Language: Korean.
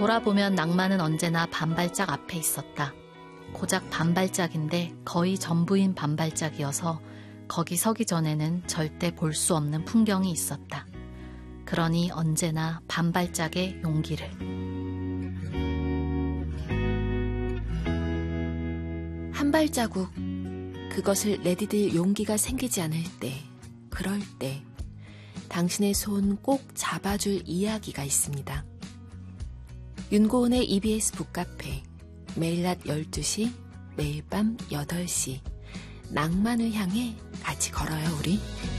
돌아보면 낭만은 언제나 반발짝 앞에 있었다. 고작 반발짝인데 거의 전부인 반발짝이어서 거기 서기 전에는 절대 볼 수 없는 풍경이 있었다. 그러니 언제나 반발짝의 용기를. 한 발자국, 그것을 내디딜 용기가 생기지 않을 때, 그럴 때 당신의 손 꼭 잡아줄 이야기가 있습니다. 윤고은의 EBS 북카페, 매일 낮 12시, 매일 밤 8시, 낭만을 향해 같이 걸어요 우리.